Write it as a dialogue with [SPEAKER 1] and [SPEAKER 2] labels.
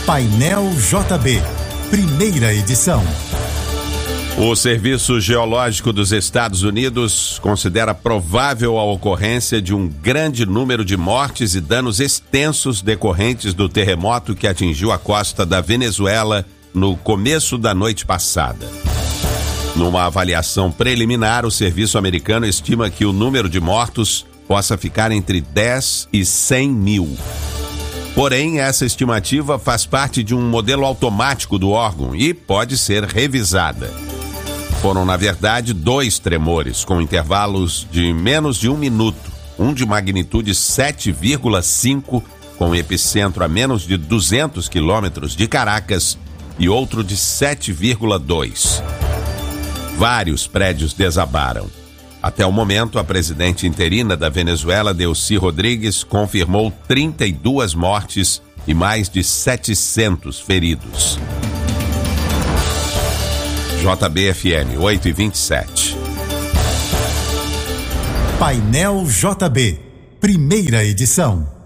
[SPEAKER 1] Painel JB, primeira edição.
[SPEAKER 2] O Serviço Geológico dos Estados Unidos considera provável a ocorrência de um grande número de mortes e danos extensos decorrentes do terremoto que atingiu a costa da Venezuela no começo da noite passada. Numa avaliação preliminar, o serviço americano estima que o número de mortos possa ficar entre 10 e 100 mil. Porém, essa estimativa faz parte de um modelo automático do órgão e pode ser revisada. Foram, na verdade, 2 tremores, com intervalos de menos de 1 minuto, um de magnitude 7,5, com epicentro a menos de 200 quilômetros de Caracas, e outro de 7,2. Vários prédios desabaram. Até o momento, a presidente interina da Venezuela, Delcy Rodrigues, confirmou 32 mortes e mais de 700 feridos. JB-FM 8h27.
[SPEAKER 1] Painel JB, primeira edição.